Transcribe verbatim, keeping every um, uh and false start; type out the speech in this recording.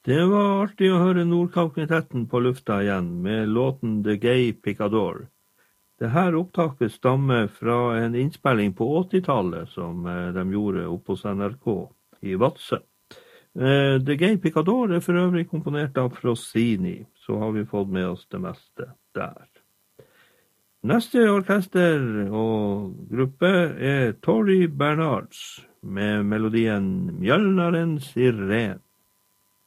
Det var artig å høre Nordkapp-kvintetten på lufta igjen, med låten The Gay Picador. Det her opptaket stammer fra en innspilling på åttitallet som de gjorde oppe hos N R K i Vadsø. The Gay Picador er for øvrig komponert av Frosini, så har vi fått med oss det meste der. Neste orkester og gruppe er Tori Bernards med melodien Mjølnaren Siren.